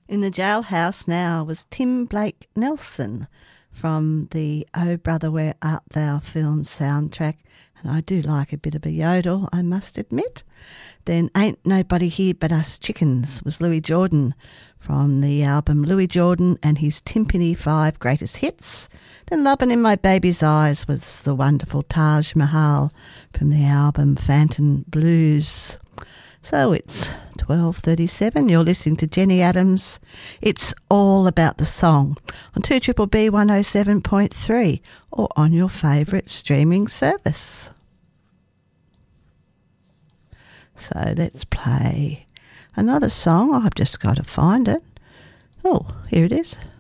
In the jailhouse now was Tim Blake Nelson from the Oh Brother Where Art Thou film soundtrack, and I do like a bit of a yodel, I must admit. Then Ain't Nobody Here But Us Chickens was Louis Jordan from the album Louis Jordan and his Timpani 5 Greatest Hits. Then Lubbin' in My Baby's Eyes was the wonderful Taj Mahal from the album Phantom Blues. So it's 12:37. You're listening to Jenny Adams. It's all about the song on 2BBB 107.3 or on your favourite streaming service. So let's play another song. I've just got to find it. Oh, here it is.